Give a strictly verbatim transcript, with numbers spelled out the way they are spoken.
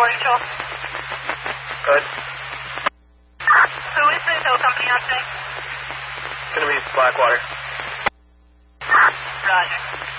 Border Patrol. Good. Who is the tow company on today? It's going to be Blackwater. Roger.